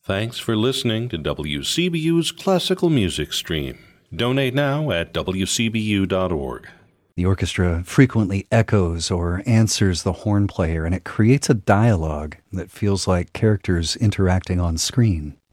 Thanks for listening to WCBU's Classical Music Stream. Donate now at wcbu.org. The orchestra frequently echoes or answers the horn player, and it creates a dialogue that feels like characters interacting on screen.